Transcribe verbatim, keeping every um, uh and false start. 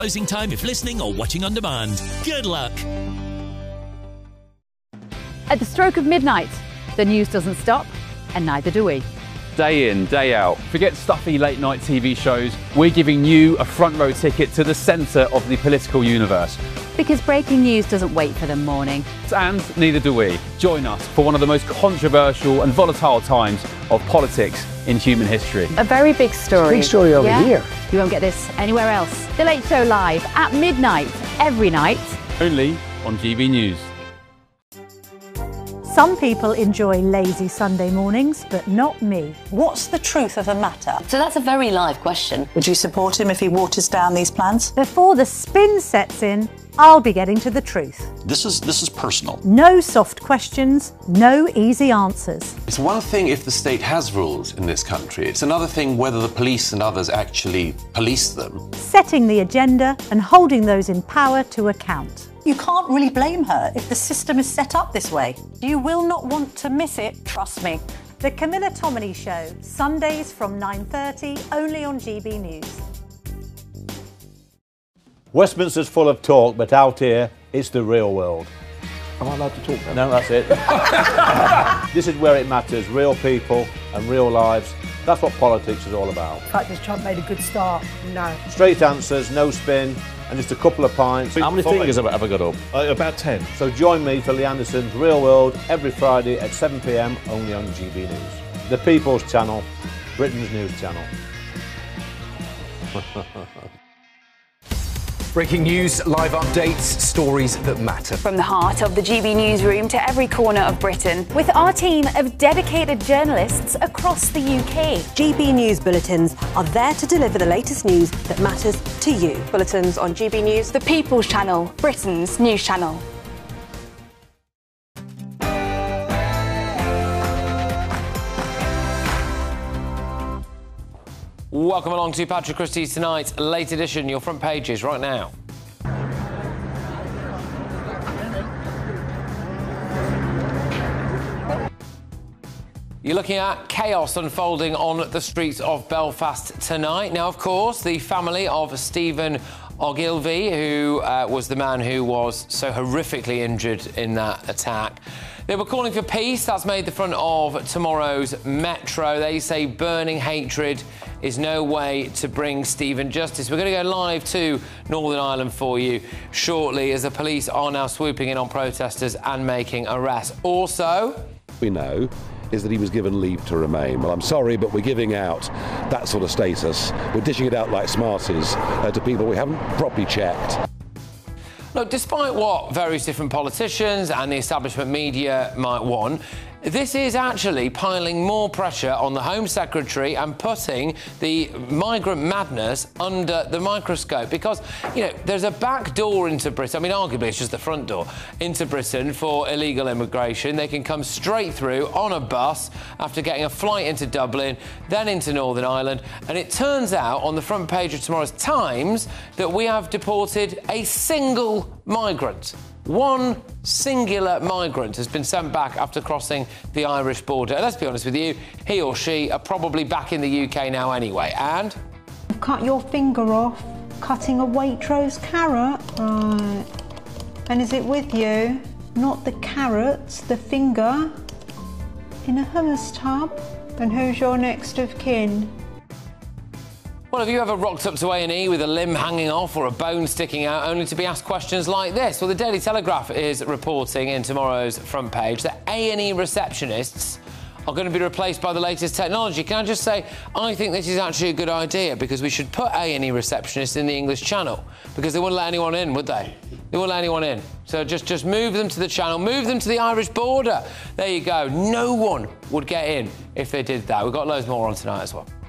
Closing time if listening or watching on demand. Good luck. At the stroke of midnight, the news doesn't stop, and neither do we. Day in, day out. Forget stuffy late night T V shows. We're giving you a front row ticket to the centre of the political universe. Because breaking news doesn't wait for the morning. And neither do we. Join us for one of the most controversial and volatile times of politics in human history. A very big story. Big story over yeah? here. You won't get this anywhere else. The Late Show live at midnight, every night. Only on G B News. Some people enjoy lazy Sunday mornings, but not me. What's the truth of the matter? So that's a very live question. Would you support him if he waters down these plans? Before the spin sets in, I'll be getting to the truth. This is this is personal. No soft questions, no easy answers. It's one thing if the state has rules in this country. It's another thing whether the police and others actually police them. Setting the agenda and holding those in power to account. You can't really blame her if the system is set up this way. You will not want to miss it, trust me. The Camilla Tominey Show, Sundays from nine thirty, only on G B News. Westminster's full of talk, but out here, it's the real world. Am I allowed to talk then? No, that's it. This is where it matters, real people and real lives. That's what politics is all about. The fact that Trump made a good start, no. Straight answers, no spin, and just a couple of pints. How many fingers have I ever got up? Uh, about ten. So join me for Lee Anderson's Real World every Friday at seven p m only on G B News. The People's Channel, Britain's news channel. Breaking news, live updates, stories that matter. From the heart of the G B newsroom to every corner of Britain, with our team of dedicated journalists across the U K. G B News bulletins are there to deliver the latest news that matters to you. Bulletins on G B News, the People's Channel, Britain's news channel. Welcome along to Patrick Christie's Tonight, late edition, your front pages right now. You're looking at chaos unfolding on the streets of Belfast tonight. Now, of course, the family of Stephen Ogilvie, who uh, was the man who was so horrifically injured in that attack, they were calling for peace. That's made the front of tomorrow's Metro. They say burning hatred is no way to bring Stephen justice. We're going to go live to Northern Ireland for you shortly, as the police are now swooping in on protesters and making arrests. Also, we know is that he was given leave to remain. Well, I'm sorry, but we're giving out that sort of status. We're dishing it out like Smarties uh, to people we haven't properly checked. Look, despite what various different politicians and the establishment media might want, this is actually piling more pressure on the Home Secretary and putting the migrant madness under the microscope, because, you know, there's a back door into Britain. I mean, arguably it's just the front door into Britain for illegal immigration. They can come straight through on a bus after getting a flight into Dublin, then into Northern Ireland. And it turns out on the front page of tomorrow's Times that we have deported a single migrant. One singular migrant has been sent back after crossing the Irish border. And let's be honest with you, he or she are probably back in the U K now anyway. And cut your finger off cutting a Waitrose carrot. Right. And is it with you? Not the carrots, the finger. In a hummus tub. And who's your next of kin? Well, have you ever rocked up to A and E with a limb hanging off or a bone sticking out only to be asked questions like this? Well, the Daily Telegraph is reporting in tomorrow's front page that A and E receptionists are going to be replaced by the latest technology. Can I just say, I think this is actually a good idea, because we should put A and E receptionists in the English Channel, because they wouldn't let anyone in, would they? They wouldn't let anyone in. So just, just move them to the Channel, move them to the Irish border. There you go. No one would get in if they did that. We've got loads more on tonight as well.